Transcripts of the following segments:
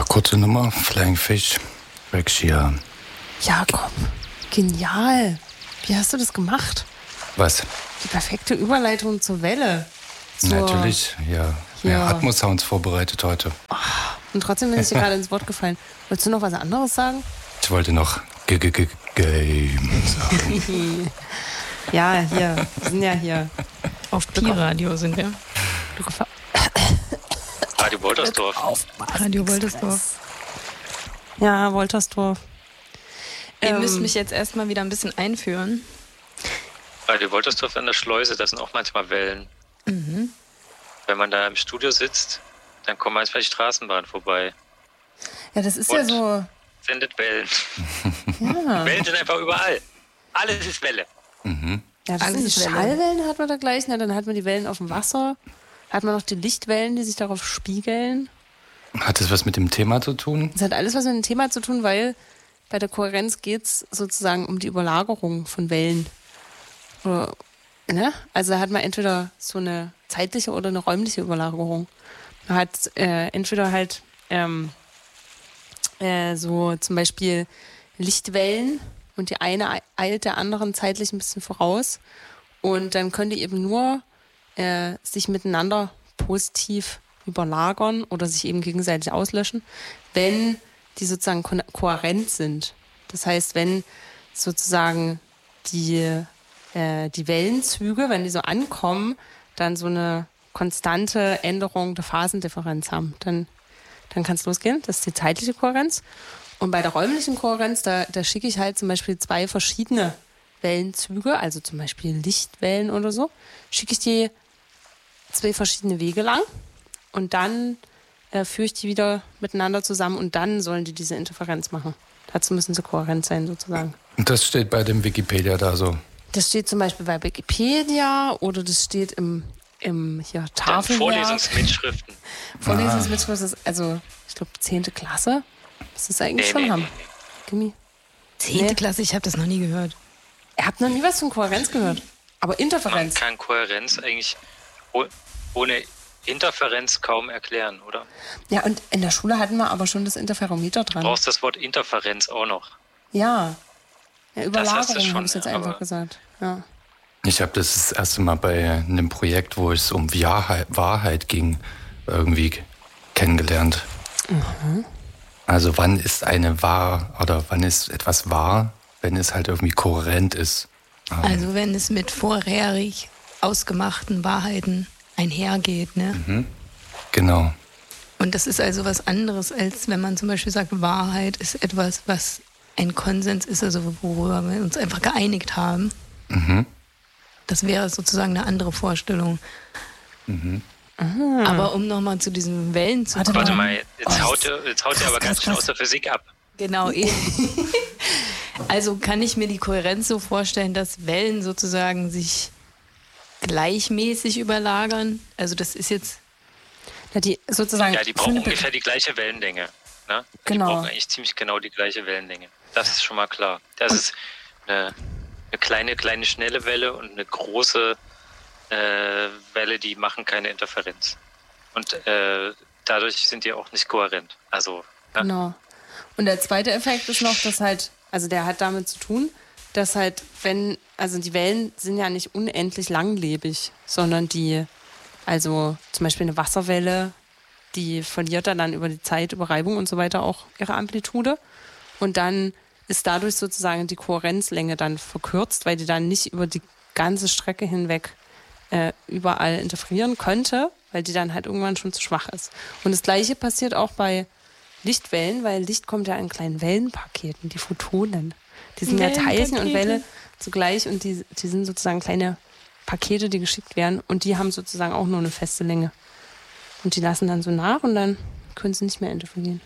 kurze Nummer, Flying Fish, Rexia. Jakob, genial. Wie hast du das gemacht? Was? Die perfekte Überleitung zur Welle. Natürlich, ja. Mehr Atmos-Sounds vorbereitet heute. Oh, und trotzdem bin ich dir gerade ins Wort gefallen. Wolltest du noch was anderes sagen? Ich wollte noch Game sagen. Ja, hier. Wir sind ja hier. Auf Pi-Radio sind wir. Radio Woltersdorf. Radio Woltersdorf. Ja, Woltersdorf. Ihr müsst mich jetzt erstmal wieder ein bisschen einführen. Radio Woltersdorf an der Schleuse, da sind auch manchmal Wellen. Mhm. Wenn man da im Studio sitzt, dann kommt manchmal die Straßenbahn vorbei. Ja, das ist und ja so. Sendet Wellen. Ja. Wellen sind einfach überall. Alles ist Welle. Mhm. Ja, das Alles sind die ist Welle. Schallwellen hat man da gleich. Ne? Dann hat man die Wellen auf dem Wasser. Hat man noch die Lichtwellen, die sich darauf spiegeln. Hat das was mit dem Thema zu tun? Das hat alles was mit dem Thema zu tun, weil bei der Kohärenz geht es sozusagen um die Überlagerung von Wellen. Oder, ne? Also hat man entweder so eine zeitliche oder eine räumliche Überlagerung. Man hat entweder halt so zum Beispiel Lichtwellen und die eine eilt der anderen zeitlich ein bisschen voraus. Und dann können die eben nur sich miteinander positiv überlagern oder sich eben gegenseitig auslöschen, wenn die sozusagen kohärent sind. Das heißt, wenn sozusagen die Wellenzüge, wenn die so ankommen, dann so eine konstante Änderung der Phasendifferenz haben. Dann kann es losgehen. Das ist die zeitliche Kohärenz. Und bei der räumlichen Kohärenz, da schicke ich halt zum Beispiel 2 verschiedene Wellenzüge, also zum Beispiel Lichtwellen oder so, schicke ich die 2 verschiedene Wege lang und dann führe ich die wieder miteinander zusammen und dann sollen die diese Interferenz machen. Dazu müssen sie kohärent sein sozusagen. Und das steht bei dem Wikipedia da so? Das steht zum Beispiel bei Wikipedia oder das steht im hier Tafelwerk. Vorlesungsmitschriften. Vorlesungsmitschriften ist also, ich glaube, 10. Klasse. Das ist eigentlich schon haben. Gimmi. 10. Klasse, ich habe das noch nie gehört. Ihr habt noch nie was von Kohärenz gehört. Aber Interferenz. Man kann Kohärenz eigentlich ohne Interferenz kaum erklären, oder? Ja, und in der Schule hatten wir aber schon das Interferometer dran. Du brauchst das Wort Interferenz auch noch. Ja. Ja, hast du Überlagerung schon, habe ich jetzt ja, einfach aber- gesagt. Ja. Ich habe das erste Mal bei einem Projekt, wo es um Wahrheit ging, irgendwie kennengelernt. Mhm. Also wann ist wann ist etwas wahr, wenn es halt irgendwie kohärent ist. Also wenn es mit vorherig ausgemachten Wahrheiten einhergeht, ne? Genau. Und das ist also was anderes, als wenn man zum Beispiel sagt, Wahrheit ist etwas, was ein Konsens ist, also worüber wir uns einfach geeinigt haben. Mhm. Das wäre sozusagen eine andere Vorstellung. Aber um nochmal zu diesen Wellen zu kommen. Warte mal, jetzt haut er aber ganz schön aus der Physik ab. Genau, eben. Also kann ich mir die Kohärenz so vorstellen, dass Wellen sozusagen sich gleichmäßig überlagern? Also das ist jetzt... Ja, die sozusagen. Ja, die brauchen ungefähr die gleiche Wellenlänge. Ne? Die Genau. brauchen eigentlich ziemlich genau die gleiche Wellenlänge. Das ist schon mal klar. Das ist eine kleine schnelle Welle und eine große Welle, die machen keine Interferenz. Und dadurch sind die auch nicht kohärent. Also, ne? Genau. Und der zweite Effekt ist noch, dass halt, also der hat damit zu tun, dass halt, also die Wellen sind ja nicht unendlich langlebig, sondern also zum Beispiel eine Wasserwelle, die verliert dann über die Zeit, über Reibung und so weiter auch ihre Amplitude. Und dann ist dadurch sozusagen die Kohärenzlänge dann verkürzt, weil die dann nicht über die ganze Strecke hinweg überall interferieren könnte, weil die dann halt irgendwann schon zu schwach ist. Und das Gleiche passiert auch bei Lichtwellen, weil Licht kommt ja in kleinen Wellenpaketen, die Photonen. Die sind ja Teilchen und Welle zugleich und die sind sozusagen kleine Pakete, die geschickt werden und die haben sozusagen auch nur eine feste Länge. Und die lassen dann so nach und dann können sie nicht mehr interferieren.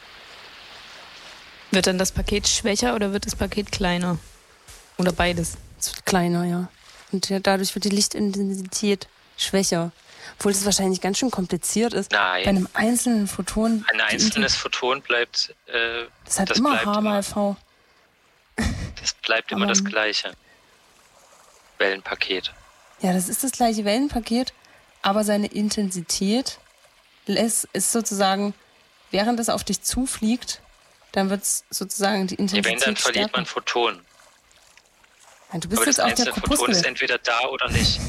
Wird dann das Paket schwächer oder wird das Paket kleiner? Oder beides? Es wird kleiner, ja. Und ja, dadurch wird die Lichtintensität schwächer. Obwohl es wahrscheinlich ganz schön kompliziert ist. Nein. Bei einem einzelnen Photon. Ein einzelnes Photon bleibt. Das hat immer bleibt H mal V. Das bleibt immer das gleiche Wellenpaket. Ja, das ist das gleiche Wellenpaket, aber seine Intensität ist sozusagen während es auf dich zufliegt, dann wird es sozusagen die Intensität Wenn, dann verliert stärken. man Photonen. Ja, du bist Aber jetzt das auf der einzelne Photon ist Korpuskel. entweder da oder nicht.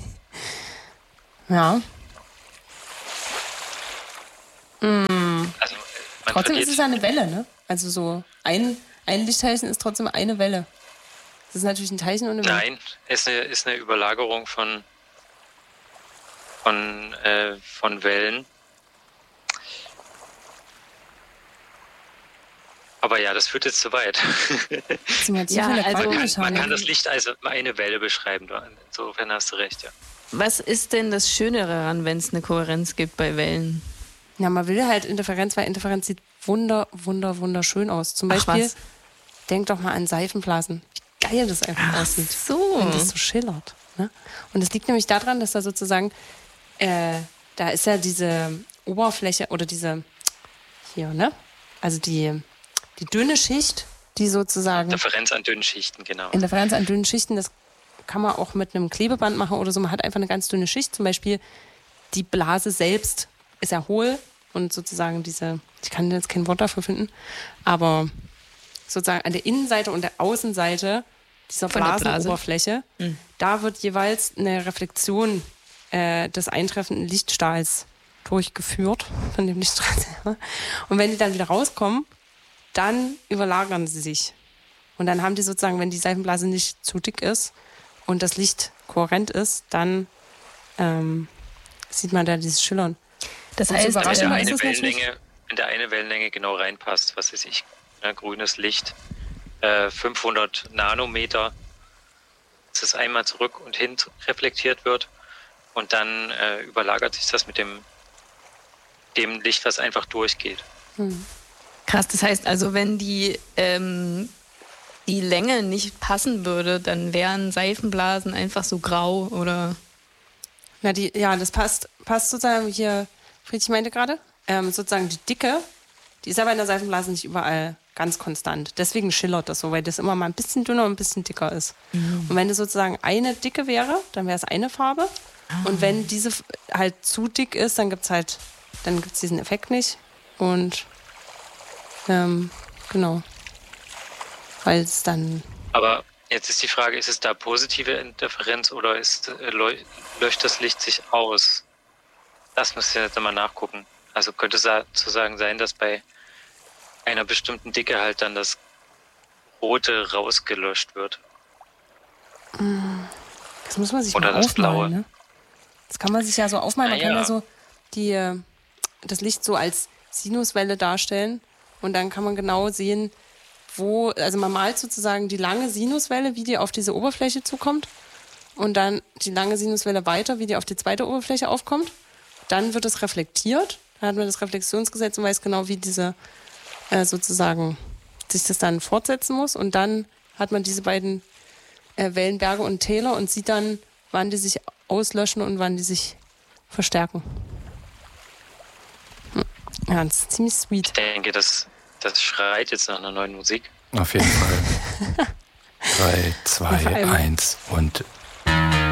Ja, Also man trotzdem ist verliert es ja eine Welle, ne? Also so ein Lichtteilchen ist trotzdem eine Welle. Das ist natürlich ein Teilchen und eine Welle. Nein, ist eine Überlagerung von Wellen. Aber ja, das führt jetzt zu weit. Sind wir jetzt Ja, so viele also Quanten Man geschaut? kann das Licht als eine Welle beschreiben. Insofern hast du recht, ja. Was ist denn das Schöne daran, wenn es eine Kohärenz gibt bei Wellen? Ja, man will halt Interferenz, weil Interferenz sieht wunderschön aus. Zum Ach, Beispiel, was? denk doch mal an Seifenblasen. Wie geil das einfach aussieht. So. Wenn das so schillert. Ne? Und es liegt nämlich daran, dass da sozusagen, da ist ja diese Oberfläche oder diese, hier, ne? Also die dünne Schicht, die sozusagen, Differenz an dünnen Schichten, genau. Interferenz an dünnen Schichten, das kann man auch mit einem Klebeband machen oder so. Man hat einfach eine ganz dünne Schicht. Zum Beispiel die Blase selbst ist ja hohl und sozusagen ich kann jetzt kein Wort dafür finden, aber sozusagen an der Innenseite und der Außenseite dieser Von der Blase. Blasenoberfläche, da wird jeweils eine Reflexion des eintreffenden Lichtstrahls durchgeführt, von dem Lichtstrahl selber. Und wenn die dann wieder rauskommen, dann überlagern sie sich. Und dann haben die sozusagen, wenn die Seifenblase nicht zu dick ist und das Licht kohärent ist, dann sieht man da dieses Schillern. Das Und heißt, so Wenn überraschend da ist eine es natürlich. Wellenlänge, wenn da eine Wellenlänge genau reinpasst, was weiß ich, ne, grünes Licht, 500 Nanometer, dass es einmal zurück und hin reflektiert wird und dann überlagert sich das mit dem Licht, was einfach durchgeht. krass, das heißt also, wenn die Länge nicht passen würde, dann wären Seifenblasen einfach so grau oder... Das passt sozusagen hier, Friedrich meinte gerade, sozusagen die Dicke, die ist aber in der Seifenblase nicht überall ganz konstant. Deswegen schillert das so, weil das immer mal ein bisschen dünner und ein bisschen dicker ist. Und wenn das sozusagen eine Dicke wäre, dann wäre es eine Farbe. Und wenn diese halt zu dick ist, dann gibt's diesen Effekt nicht. Und genau. Weil es dann... Aber jetzt ist die Frage, ist es da positive Interferenz oder löscht das Licht sich aus? Das müsst ihr jetzt mal nachgucken. Also könnte es sozusagen sein, dass bei einer bestimmten Dicke halt dann das Rote rausgelöscht wird. Das muss man sich Oder mal das Blaue. aufmalen, ne? Das kann man sich ja so aufmalen. Man Ah, kann ja. ja so das Licht so als Sinuswelle darstellen und dann kann man genau sehen, also man malt sozusagen die lange Sinuswelle, wie die auf diese Oberfläche zukommt und dann die lange Sinuswelle weiter, wie die auf die zweite Oberfläche aufkommt. Dann wird es reflektiert, dann hat man das Reflexionsgesetz und weiß genau, wie diese sozusagen sich das dann fortsetzen muss und dann hat man diese beiden Wellenberge und Täler und sieht dann, wann die sich auslöschen und wann die sich verstärken. Ja, das ist ziemlich sweet. Ich denke, das schreit jetzt nach einer neuen Musik. Auf jeden Fall. 3, 2, 1 und